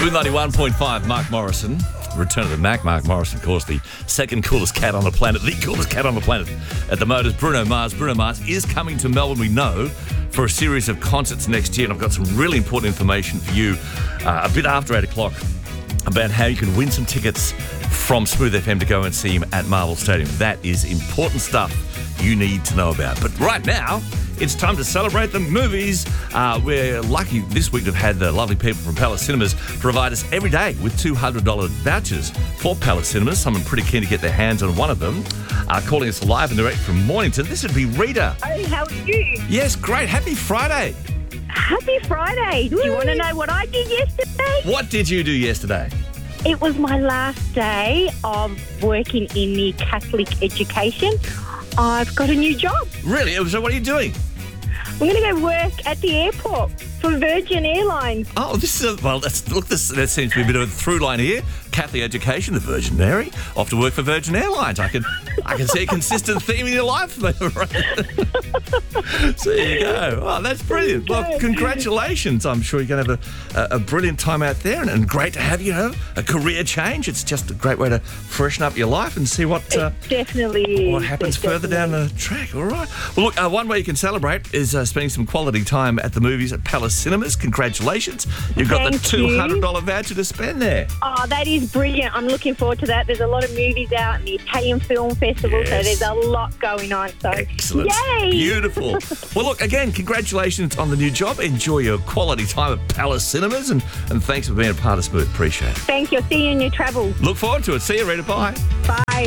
Smooth 91.5, Mark Morrison. Return of the Mac. Mark Morrison, of course, the second coolest cat on the planet, the coolest cat on the planet at the moment is Bruno Mars. Bruno Mars is coming to Melbourne, we know, for a series of concerts next year. And I've got some really important information for you a bit after 8 o'clock about how you can win some tickets from Smooth FM to go and see him at Marvel Stadium. That is important stuff you need to know about. But right now, it's time to celebrate the movies. We're lucky this week to have had the lovely people from Palace Cinemas provide us every day with $200 vouchers for Palace Cinemas. Someone pretty keen to get their hands on one of them. Calling us live and direct from Mornington. This would be Rita. Hey, how are you? Yes, great. Happy Friday. Happy Friday. Do you want to know what I did yesterday? What did you do yesterday? It was my last day of working in the Catholic education. I've got a new job. Really? So what are you doing? I'm going to go work at the airport for Virgin Airlines. Oh, this is that seems to be a bit of a through line here. Catholic education, the Virgin Mary, off to work for Virgin Airlines. I can see a consistent theme in your life. So there you go. Oh, that's brilliant. Well, congratulations. I'm sure you're going to have a brilliant time out there, and great to have you a career change. It's just a great way to freshen up your life and see what definitely what happens further down the track. All right. Well, look, one way you can celebrate is spending some quality time at the movies at Palace Cinemas. Congratulations. You've got the $200 voucher to spend there. Oh, that is brilliant. I'm looking forward to that. There's a lot of movies out in the Italian Film Festival, so there's a lot going on. So, excellent. Yay! Beautiful. Well, look, again, congratulations on the new job. Enjoy your quality time at Palace Cinemas, and thanks for being a part of Smooth. Appreciate it. Thank you. See you in your travels. Look forward to it. See you, Rita. Bye. Bye.